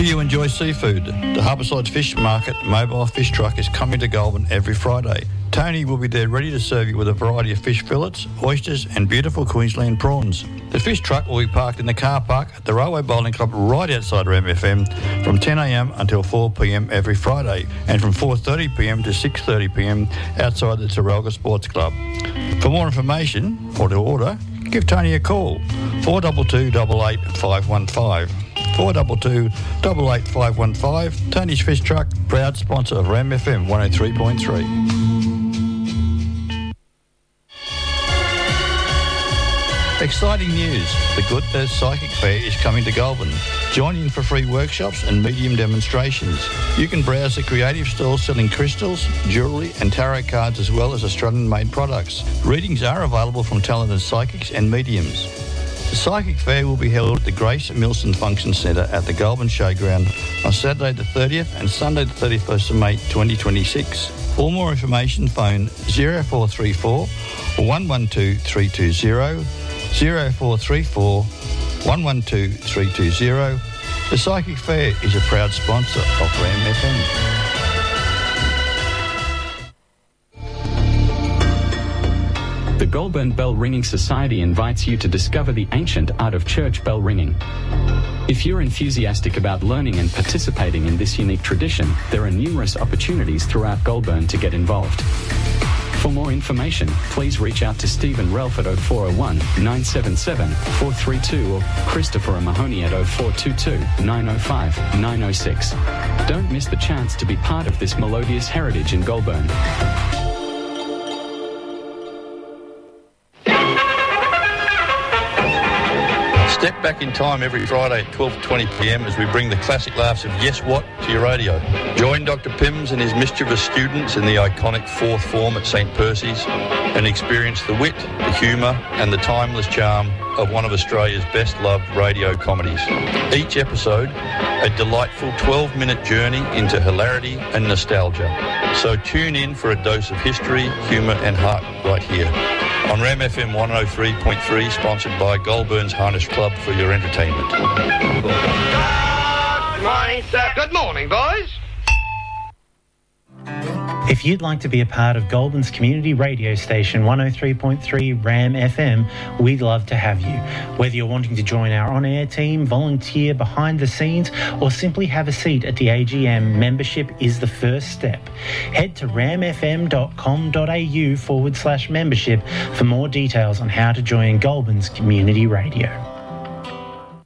you enjoy seafood, the Harboursides Fish Market mobile fish truck is coming to Goulburn every Friday. Tony will be there ready to serve you with a variety of fish fillets, oysters and beautiful Queensland prawns. The fish truck will be parked in the car park at the Railway Bowling Club right outside RMFM from 10am until 4pm every Friday and from 4:30pm to 6:30pm outside the Terralga Sports Club. For more information or to order, give Tony a call, 422 88 515. 422 88 515. Tony's Fish Truck, proud sponsor of RAM FM 103.3. Exciting news. The Good Earth Psychic Fair is coming to Goulburn. Join in for free workshops and medium demonstrations. You can browse the creative stalls selling crystals, jewellery and tarot cards as well as Australian-made products. Readings are available from talented psychics and mediums. The Psychic Fair will be held at the Grace Milson Function Centre at the Goulburn Showground on Saturday the 30th and Sunday the 31st of May 2026. For more information, phone 0434 112 320, 0434 112 320. The Psychic Fair is a proud sponsor of RAM FM. The Goulburn Bell Ringing Society invites you to discover the ancient art of church bell ringing. If you're enthusiastic about learning and participating in this unique tradition, there are numerous opportunities throughout Goulburn to get involved. For more information, please reach out to Stephen Relf at 0401 977 432 or Christopher Mahoney at 0422 905 906. Don't miss the chance to be part of this melodious heritage in Goulburn. Step back in time every Friday at 12:20pm as we bring the classic laughs of Yes What to your radio. Join Dr. Pims and his mischievous students in the iconic fourth form at St. Percy's and experience the wit, the humour and the timeless charm of one of Australia's best-loved radio comedies. Each episode, a delightful 12-minute journey into hilarity and nostalgia. So tune in for a dose of history, humour and heart right here on RAM FM 103.3, sponsored by Goulburn's Harness Club for your entertainment. Good morning, sir. Good morning, boys. If you'd like to be a part of Goulburn's community radio station 103.3 RAM FM, we'd love to have you. Whether you're wanting to join our on-air team, volunteer behind the scenes, or simply have a seat at the AGM, membership is the first step. Head to ramfm.com.au/membership for more details on how to join Goulburn's community radio.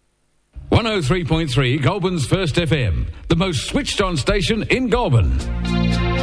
103.3 Goulburn's First FM, the most switched-on station in Goulburn.